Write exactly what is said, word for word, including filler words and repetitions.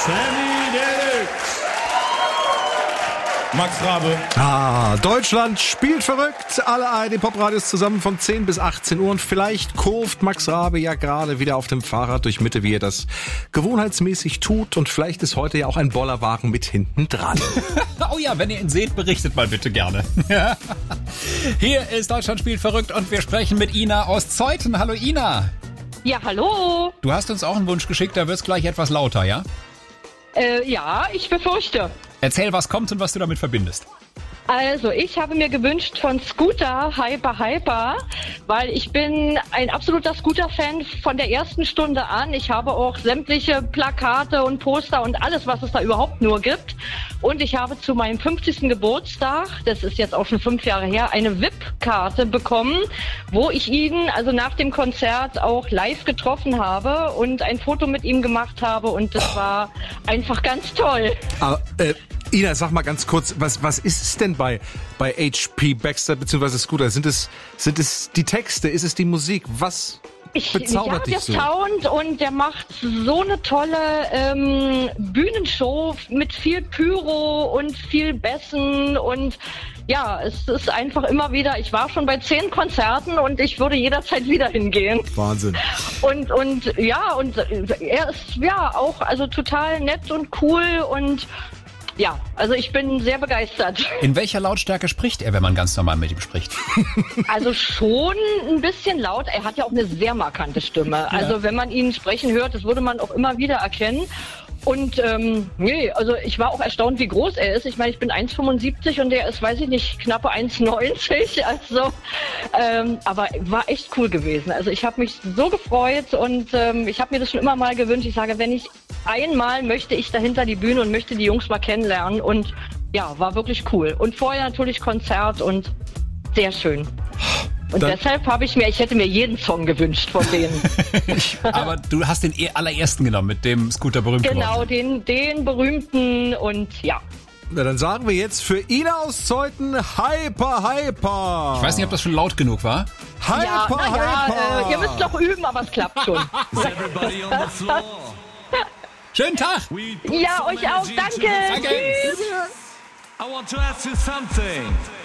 Sammy Deluxe. Max Rabe. Ah, Deutschland spielt verrückt. Alle A R D-Pop-Radios zusammen von zehn bis achtzehn Uhr. Und vielleicht kurvt Max Rabe ja gerade wieder auf dem Fahrrad durch Mitte, wie er das gewohnheitsmäßig tut. Und vielleicht ist heute ja auch ein Bollerwagen mit hinten dran. Oh ja, wenn ihr ihn seht, berichtet mal bitte gerne. Hier ist Deutschland spielt verrückt und wir sprechen mit Ina aus Zeuthen. Hallo Ina. Ja, hallo. Du hast uns auch einen Wunsch geschickt, da wird's gleich etwas lauter, ja? Äh, ja, ich befürchte. Erzähl, was kommt und was du damit verbindest. Also, ich habe mir gewünscht von Scooter Hyper Hyper, weil ich bin ein absoluter Scooter-Fan von der ersten Stunde an. Ich habe auch sämtliche Plakate und Poster und alles, was es da überhaupt nur gibt. Und ich habe zu meinem fünfzigsten Geburtstag, das ist jetzt auch schon fünf Jahre her, eine V I P-Karte bekommen, wo ich ihn also nach dem Konzert auch live getroffen habe und ein Foto mit ihm gemacht habe. Und das war einfach ganz toll. Aber, äh, Ina, sag mal ganz kurz, was, was ist es denn bei, bei H P Baxter bzw. Scooter? Sind es, sind es die Texte? Ist es die Musik? Was Ich, bezaubert ja, dich so? der Sound und der macht so eine tolle ähm, Bühnenshow mit viel Pyro und viel Bässen und ja, es ist einfach immer wieder, ich war schon bei zehn Konzerten und ich würde jederzeit wieder hingehen. Wahnsinn. Und, und ja, und er ist ja auch also total nett und cool und ja, also ich bin sehr begeistert. In welcher Lautstärke spricht er, wenn man ganz normal mit ihm spricht? Also schon ein bisschen laut. Er hat ja auch eine sehr markante Stimme. Also wenn man ihn sprechen hört, das würde man auch immer wieder erkennen. Und ähm, nee, also ich war auch erstaunt, wie groß er ist. Ich meine, ich bin eins Komma fünfundsiebzig und der ist, weiß ich nicht, knappe eins Komma neunzig. Also, ähm, aber war echt cool gewesen. Also ich habe mich so gefreut und ähm, ich habe mir das schon immer mal gewünscht. Ich sage, wenn ich einmal möchte ich dahinter die Bühne und möchte die Jungs mal kennenlernen. Und ja, war wirklich cool. Und vorher natürlich Konzert und sehr schön. Und Dann deshalb habe ich mir, ich hätte mir jeden Song gewünscht von denen. Aber du hast den allerersten genommen, mit dem Scooter berühmt Genau, geworden. den, den berühmten und ja. Na, dann sagen wir jetzt für Ina aus Zeuthen Hyper Hyper. Ich weiß nicht, ob das schon laut genug war. Hyper Ja, na ja, Hyper. äh, ihr müsst doch üben, aber es klappt schon. Everybody on the floor. Schönen Tag! We put Ja, some euch auch, energy danke. to this Danke. place. I want to ask you something.